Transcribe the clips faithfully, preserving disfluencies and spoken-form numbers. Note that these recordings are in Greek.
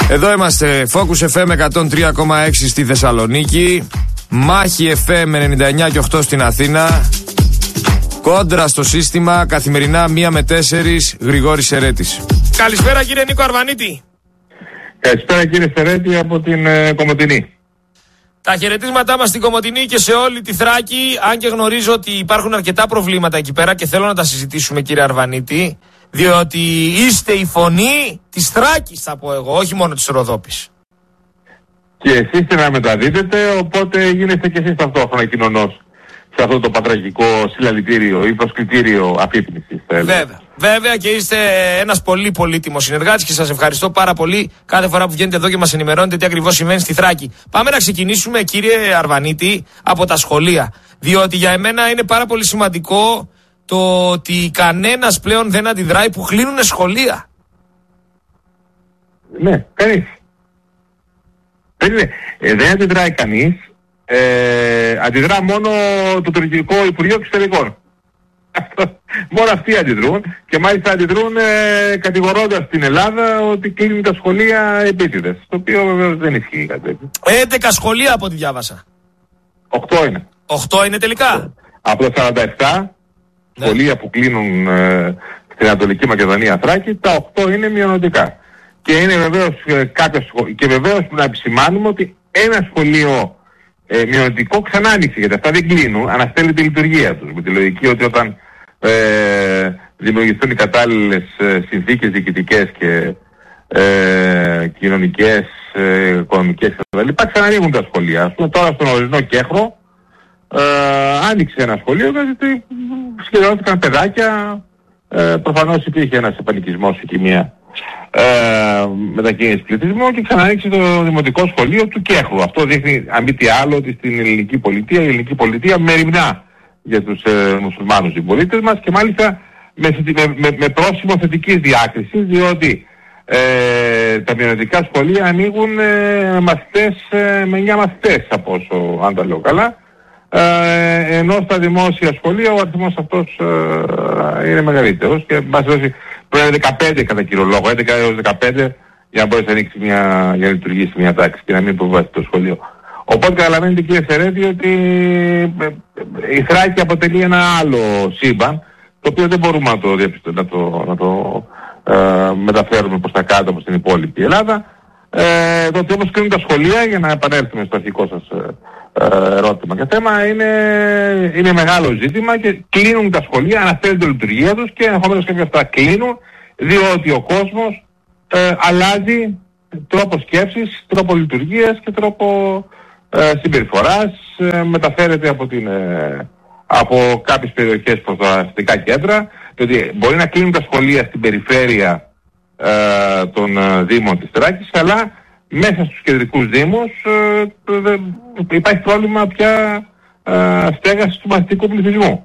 Εδώ είμαστε, Focus εφ εμ εκατόν τρία κόμμα έξι στη Θεσσαλονίκη, Μάχη εφ εμ ενενήντα εννιά και οκτώ στην Αθήνα. Κόντρα στο σύστημα, καθημερινά μία με τέσσερις, Γρηγόρης Σερέτης. Καλησπέρα κύριε Νίκο Αρβανίτη. Καλησπέρα κύριε Σερέτη από την ε, Κομοτηνή. Τα χαιρετίσματά μας στην Κομοτηνή και σε όλη τη Θράκη, αν και γνωρίζω ότι υπάρχουν αρκετά προβλήματα εκεί πέρα και θέλω να τα συζητήσουμε κύριε Αρβανίτη, διότι είστε η φωνή της Θράκης θα πω εγώ, όχι μόνο της Ροδόπης. Και εσείς είστε να μεταδίδετε, οπότε γίνεστε και εσείς ταυτόχρονα κοινωνός σε αυτό το πατραγικό συλλαλητήριο ή προσκλητήριο αφύπνισης. Βέβαια, βέβαια και είστε ένας πολύ πολύτιμος συνεργάτης και σας ευχαριστώ πάρα πολύ κάθε φορά που βγαίνετε εδώ και μας ενημερώνετε τι ακριβώς συμβαίνει στη Θράκη. Πάμε να ξεκινήσουμε κύριε Αρβανίτη από τα σχολεία, διότι για εμένα είναι πάρα πολύ σημαντικό το ότι κανένας πλέον δεν αντιδράει που κλείνουν σχολεία. Ναι, κανείς. Δεν, είναι, ε, δεν αντιδράει κανείς. Ε, αντιδρά μόνο το τουρκικό Υπουργείο Εξωτερικών. Μόνο αυτοί αντιδρούν και μάλιστα αντιδρούν ε, κατηγορώντας την Ελλάδα ότι κλείνουν τα σχολεία επίτηδες. Το οποίο βεβαίως δεν ισχύει κάτι τέτοιο. έντεκα σχολεία από ό,τι διάβασα. Οκτώ είναι. Οκτώ είναι τελικά. Από τα σαράντα επτά ναι. σχολεία που κλείνουν ε, στην Ανατολική Μακεδονία Θράκη, τα οκτώ είναι μειονοτικά. Και είναι βεβαίως ε, κάποια σχολεία. Και βεβαίως να επισημάνουμε ότι ένα σχολείο ε, μειονοτικό ξανά άνοιξε, γιατί αυτά δεν κλείνουν, αναστέλει τη λειτουργία τους. Με τη λογική ότι όταν ε, δημιουργηθούν οι κατάλληλες ε, συνθήκες διοικητικές και ε, κοινωνικές, ε, οικονομικές κτλ. Ξανανοίγουν τα σχολεία. Ας πούμε τώρα στον ορεινό Κέχρο ε, άνοιξε ένα σχολείο γιατί σχεδιάστηκαν παιδάκια. Ε, προφανώς υπήρχε ένας επανοικισμός εκεί μια ε, μετακίνηση πληθυσμού και ξανανοίξει το δημοτικό σχολείο του Κέχρου. Αυτό δείχνει αν μη τι άλλο ότι στην ελληνική πολιτεία, η ελληνική πολιτεία μεριμνά για τους ε, μουσουλμάνους συμπολίτες μας και μάλιστα με, με, με, με πρόσημο θετικής διάκρισης, διότι ε, τα μειονοτικά σχολεία ανοίγουν ε, μαθητές ε, με εννιά μαθητές από όσο αν τα λέω καλά, ε, ενώ στα δημόσια σχολεία ο αριθμός αυτός ε, είναι μεγαλύτερος και μπας δώσει πρέπει να είναι δεκαπέντε κατά κύριο λόγο, έντεκα έως δεκαπέντε για να μπορείς να ανοίξει μια, για να λειτουργήσει μια τάξη και να μην υποβάσει το σχολείο. Οπότε καταλαβαίνετε κύριε Σερέτη ότι η Θράκη αποτελεί ένα άλλο σύμπαν το οποίο δεν μπορούμε να το, να το, να το ε, μεταφέρουμε προς τα κάτω από την υπόλοιπη Ελλάδα. Ε, το ότι όμως κλείνουν τα σχολεία, για να επανέλθουμε στο αρχικό σας ε, ερώτημα και θέμα, είναι, είναι μεγάλο ζήτημα και κλείνουν τα σχολεία, αναφέρουν τη λειτουργία τους και ενδεχομένως κάποια αυτά κλείνουν διότι ο κόσμος ε, αλλάζει τρόπο σκέψης, τρόπο λειτουργίας και τρόπο ε, συμπεριφοράς, ε, μεταφέρεται από, την, ε, από κάποιες περιοχές προς τα αστικά κέντρα, διότι μπορεί να κλείνουν τα σχολεία στην περιφέρεια ε, των ε, Δήμων της Θράκης, αλλά μέσα στους κεντρικούς Δήμους ε, ε, υπάρχει πρόβλημα πια ε, στέγασης του μαθητικού πληθυσμού.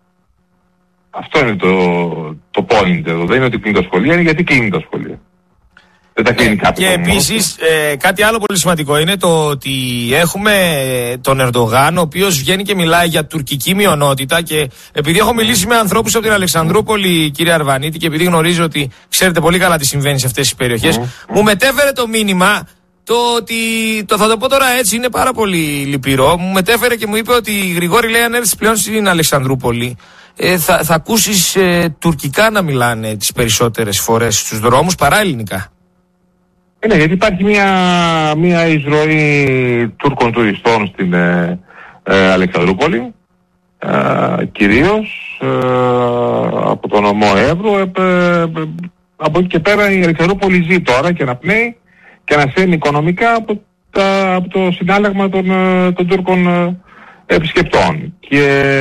Αυτό είναι το, το point εδώ. Δεν είναι ότι κλείνουν τα σχολεία, είναι γιατί κλείνουν τα σχολεία. Δεν τα κλείνει κάποιος. Και επίσης ε, κάτι άλλο πολύ σημαντικό είναι το ότι έχουμε τον Ερντογάν, ο οποίος βγαίνει και μιλάει για τουρκική μειονότητα και επειδή έχω μιλήσει με ανθρώπους από την Αλεξανδρούπολη, κύριε Αρβανίτη, και επειδή γνωρίζω ότι ξέρετε πολύ καλά τι συμβαίνει σε αυτές τις περιοχές, mm. μου μετέφερε το μήνυμα το ότι, το θα το πω τώρα έτσι, είναι πάρα πολύ λυπηρό. Μου μετέφερε και μου είπε ότι Γρηγόρη, λέει, αν έρθεις πλέον στην Αλεξανδρούπολη, ε, θα, θα ακούσεις ε, τουρκικά να μιλάνε τις περισσότερες φορές στους δρόμους παρά ελληνικά. Ναι, γιατί υπάρχει μια, μια εισρωή Τούρκων τουριστών στην ε, ε, Αλεξανδρούπολη, ε, κυρίως ε, από τον νομό Εύρου. Ε, ε, από εκεί και πέρα η Αλεξανδρούπολη ζει τώρα και αναπνέει και ανασένει οικονομικά από, τα, από το συνάλλαγμα των, των Τούρκων ε, επισκεπτών. Και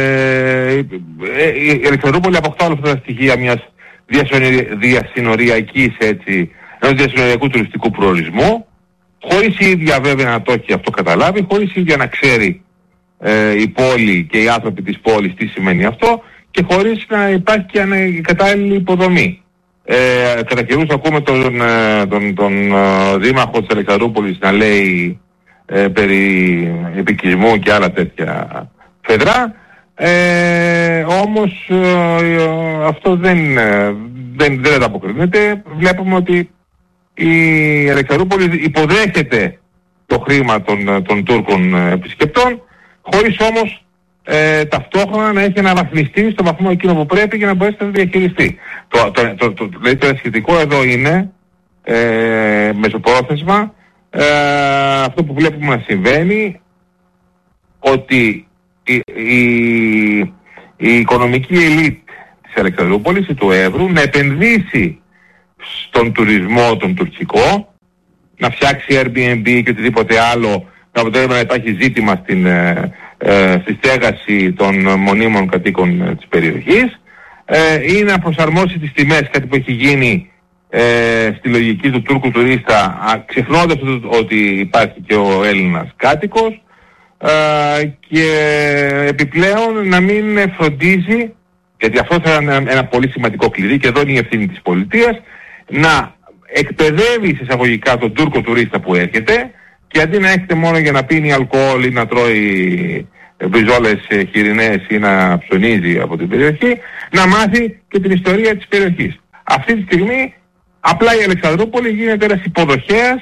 ε, η Αλεξανδρούπολη αποκτά όλα αυτά τα στοιχεία μιας διασυνοριακής έτσι, ενός διασυνοριακού τουριστικού προορισμού, χωρίς η ίδια βέβαια να το έχει αυτό καταλάβει, χωρίς η ίδια να ξέρει ε, η πόλη και οι άνθρωποι της πόλης τι σημαίνει αυτό και χωρίς να υπάρχει και η κατάλληλη υποδομή. Ε, κατά καιρούς ακούμε τον, τον, τον, τον δήμαρχο της Αλεξανδρούπολης να λέει ε, περί επικισμού και άλλα τέτοια φεδρά, ε, όμως ε, αυτό δεν, δεν, δεν ανταποκρίνεται. Βλέπουμε ότι η Αλεξανδρούπολη υποδέχεται το χρήμα των, των Τούρκων επισκεπτών, χωρίς όμως ε, ταυτόχρονα να έχει αναβαθμιστεί στο βαθμό εκείνο που πρέπει για να μπορέσει να το διαχειριστεί. Το, το, το, το, το, το σχετικό εδώ είναι ε, μεσοπρόθεσμα ε, αυτό που βλέπουμε να συμβαίνει, ότι η, η, η οικονομική ελίτ της Αλεξανδρούπολης ή του Εύρου να επενδύσει στον τουρισμό τον τουρκικό, να φτιάξει Airbnb και οτιδήποτε άλλο, να αποτελεί να υπάρχει ζήτημα στην, ε, ε, στη στέγαση των μονίμων κατοίκων ε, της περιοχής, ε, ή να προσαρμόσει τις τιμές, κάτι που έχει γίνει ε, στη λογική του Τούρκου τουρίστα, ξεχνώντας ότι υπάρχει και ο Έλληνας κάτοικος, ε, και επιπλέον να μην φροντίζει, γιατί αυτό θα είναι ένα, ένα πολύ σημαντικό κλειδί και εδώ είναι η ευθύνη της πολιτείας, να εκπαιδεύει εισαγωγικά τον Τούρκο τουρίστα που έρχεται, και αντί να έχετε μόνο για να πίνει αλκοόλ ή να τρώει μπριζόλες χοιρινές ή να ψωνίζει από την περιοχή, να μάθει και την ιστορία της περιοχής. Αυτή τη στιγμή απλά η Αλεξανδρούπολη γίνεται ένας υποδοχέας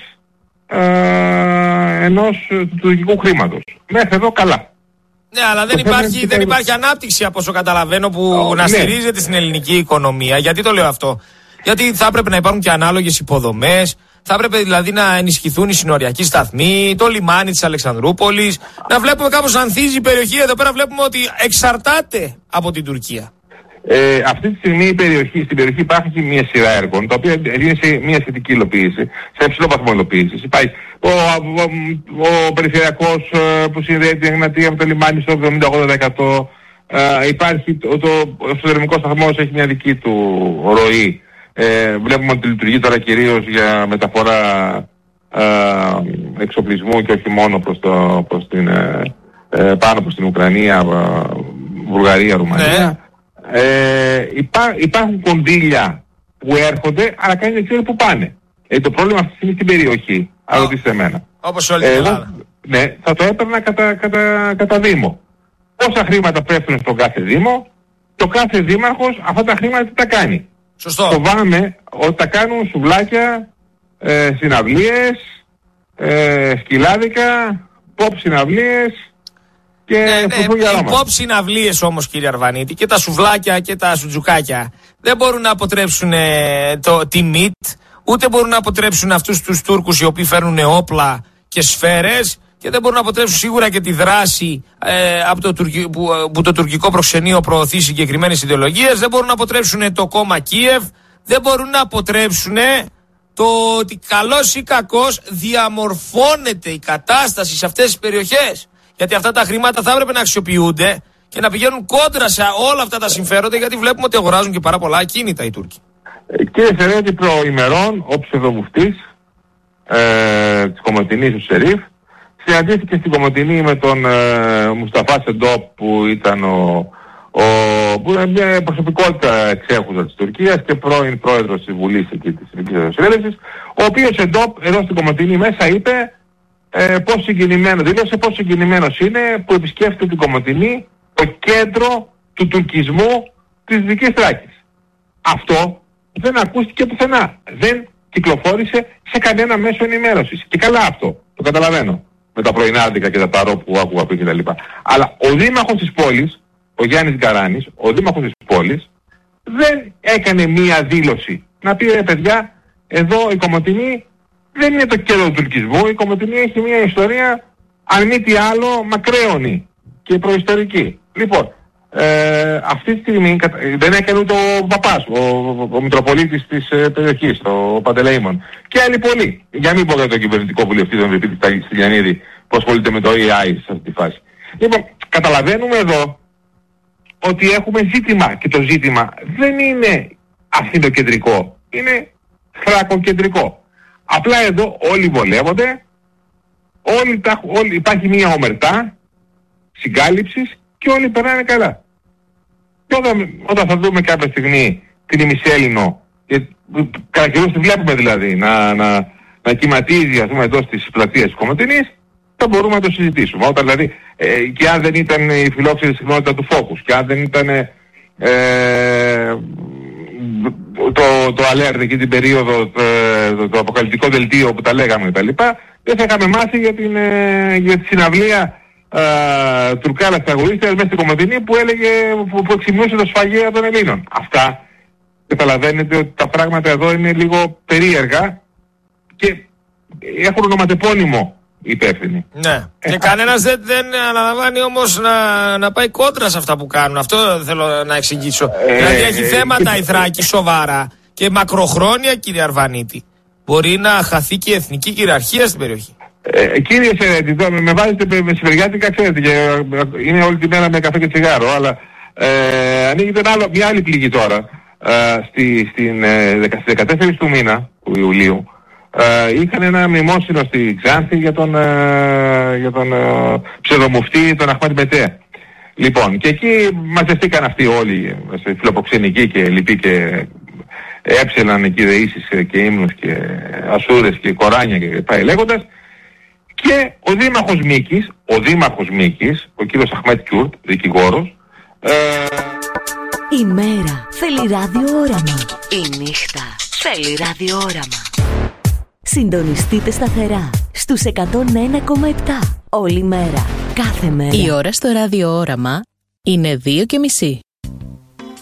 ε, ενός τουρκικού χρήματος. Μέχρι εδώ καλά. Ναι, αλλά δεν υπάρχει, δεν υπάρχει ανάπτυξη από όσο καταλαβαίνω που oh, να ναι. στηρίζεται στην ελληνική οικονομία. Γιατί το λέω αυτό? Γιατί θα έπρεπε να υπάρχουν και ανάλογες υποδομές, θα έπρεπε δηλαδή να ενισχυθούν οι συνοριακοί σταθμοί, το λιμάνι της Αλεξανδρούπολης, να βλέπουμε κάπως ανθίζει η περιοχή. Εδώ πέρα βλέπουμε ότι εξαρτάται από την Τουρκία. Ε, αυτή τη στιγμή η περιοχή, στην περιοχή υπάρχει και μια σειρά έργων, τα οποία είναι σε μια σχετική υλοποίηση, σε υψηλό βαθμό υλοποίησης. Υπάρχει ο, ο, ο, ο περιφερειακός που συνδέει την Εγνατία με το λιμάνι στο εβδομήντα ογδόντα τοις εκατό. Ε, υπάρχει το, το, ο εξωτερικός σταθμός, έχει μια δική του ροή. Ε, βλέπουμε ότι λειτουργεί τώρα κυρίως για μεταφορά ε, εξοπλισμού και όχι μόνο προς το, προς την, ε, ε, πάνω προς την Ουκρανία, ε, Βουλγαρία, Ρουμανία. Ναι. Ε, υπά, υπάρχουν κονδύλια που έρχονται, αλλά κανείς δεν ξέρει που πάνε. Ε, το πρόβλημα αυτή τη στιγμή στην περιοχή, oh. αν ρωτήσετε εμένα. Όπως όλη την ε, Ελλάδα. Ναι, θα το έπαιρνα κατά, κατά, κατά δήμο. Πόσα χρήματα πέφτουν στον κάθε δήμο, το κάθε δήμαρχος αυτά τα χρήματα τι τα κάνει. Σωστό. Φοβάμαι ότι τα κάνουν σουβλάκια, ε, συναυλίες, ε, σκυλάδικα, pop συναυλίες και ναι, φουφού για οι pop συναυλίες όμως, κύριε Αρβανίτη, και τα σουβλάκια και τα σουτζουκάκια δεν μπορούν να αποτρέψουν ε, το, τη ΜΙΤ, ούτε μπορούν να αποτρέψουν αυτούς τους Τούρκους οι οποίοι φέρνουν όπλα και σφαίρες, και δεν μπορούν να αποτρέψουν σίγουρα και τη δράση ε, από το τουρκι, που, που το τουρκικό προξενείο προωθεί συγκεκριμένες ιδεολογίες. Δεν μπορούν να αποτρέψουν το κόμμα Κίεβ. Δεν μπορούν να αποτρέψουν το ότι καλώς ή κακώς διαμορφώνεται η κατάσταση σε αυτές τις περιοχές. Γιατί αυτά τα χρήματα θα έπρεπε να αξιοποιούνται και να πηγαίνουν κόντρα σε όλα αυτά τα συμφέροντα, γιατί βλέπουμε ότι αγοράζουν και πάρα πολλά ακίνητα οι Τούρκοι. Ε, κύριε Σερέτη, προημερών ο ψευδοβουφτής ε, της Κομοτηνής, ο Σερίφ, συναντήθηκε στην Κομοτηνή με τον ε, Μουσταφά Σεντόπ, που ήταν ο, ο, που είναι μια προσωπικότητα εξέχουσα της Τουρκίας και πρώην πρόεδρος της Βουλής εκεί της Ελληνικής Συνέλευσης, ο οποίος Σεντόπ εδώ στην Κομοτηνή μέσα είπε ε, πώς συγκινημένο, δήλωσε πώς συγκινημένος είναι που επισκέφτεται την Κομοτηνή, το κέντρο του τουρκισμού της Δυτικής Θράκης. Αυτό δεν ακούστηκε πουθενά. Δεν κυκλοφόρησε σε κανένα μέσο ενημέρωσης. Και καλά αυτό, το καταλαβαίνω, με τα πρωινάδικα και τα ταρό που άκουγα πριν κτλ. Αλλά ο δήμαρχος της πόλης, ο Γιάννης Γκαράνης, ο δήμαρχος της πόλης, δεν έκανε μία δήλωση να πει ρε παιδιά, εδώ η Κομοτηνή δεν είναι το κέντρο του τουρκισμού, η Κομοτηνή έχει μία ιστορία, αν μη τι άλλο, μακραίωνη και προϊστορική. Λοιπόν, ε, αυτή τη στιγμή δεν έκανε ούτε ο παπάς, ο, ο, ο Μητροπολίτης της ε, περιοχής, ο Παντελεήμων. Και άλλοι πολλοί. Για μην πω για τον κυβερνητικό βουλευτή, τον Ευρυπίτη Στυλιανίδη, που ασχολείται με το έι άι σε αυτή τη φάση. Λοιπόν, καταλαβαίνουμε εδώ ότι έχουμε ζήτημα, και το ζήτημα δεν είναι αθηνοκεντρικό, είναι θρακοκεντρικό. Απλά εδώ όλοι βολεύονται, όλοι τα, όλοι, υπάρχει μια ομερτά συγκάλυψης και όλοι περνάνε καλά. Και όταν, όταν θα δούμε κάποια στιγμή την ημισέλληνο, και κατά καιρούς τη βλέπουμε δηλαδή, να, να, να κυματίζει, ας πούμε, εδώ στις πλατείες της Κομοτηνής, θα μπορούμε να το συζητήσουμε. Όταν δηλαδή, ε, και αν δεν ήταν η φιλόξενη συχνότητα του Φόκους, και αν δεν ήταν ε, το, το alert εκεί την περίοδο, το, το, το αποκαλυπτικό δελτίο που τα λέγαμε κτλ. Δεν θα είχαμε μάθει για, την, για τη συναυλία Uh, τουρκάλας τραγουδίστριας μέσα στην Κομωτινή που έλεγε, που, που εξυμνούσε το σφαγέα των Ελλήνων. Αυτά καταλαβαίνετε ότι τα πράγματα εδώ είναι λίγο περίεργα και έχουν ονοματεπώνυμο υπεύθυνοι. Ναι. Ε, και κανένας δεν, δεν αναλαμβάνει όμως να, να πάει κόντρα σε αυτά που κάνουν. Αυτό θέλω να εξηγήσω. Ε, δηλαδή έχει ε, θέματα ε, η Θράκη σοβαρά και μακροχρόνια, κύριε Αρβανίτη. Μπορεί να χαθεί και η εθνική κυριαρχία στην περιοχή. Ε, κύριε Σερέτη, με, με βάζετε μεσημεριάτικα, ξέρετε, και είναι όλη τη μέρα με καφέ και τσιγάρο, αλλά ε, ανοίγει άλλο, μια άλλη πληγή τώρα. Ε, στη, στην, ε, δεκατέσσερις του μήνα, του Ιουλίου, ε, είχαν ένα μνημόσυνο στη Ξάνθη για τον, ε, για τον ε, ψευδομουφτή, τον Αχμάτ Μπετέ. Λοιπόν, και εκεί μαζευτήκαν αυτοί όλοι, σε φιλοποξενική και λοιποί, και έψελαν εκεί δεήσεις και ύμνους και ασούρες και κοράνια και πάει λέγοντας. Και ο Δήμαρχος Μίκης, ο Δήμαρχος Μίκης, ο κύριος Αχμέτ Κιούρτ, δικηγόρος. Ε... Η μέρα θέλει ραδιόραμα. Η νύχτα θέλει ραδιόραμα. Συντονιστείτε σταθερά στους εκατόν ένα κόμμα επτά όλη μέρα, κάθε μέρα. Η ώρα στο ραδιόραμα είναι δύο και μισή.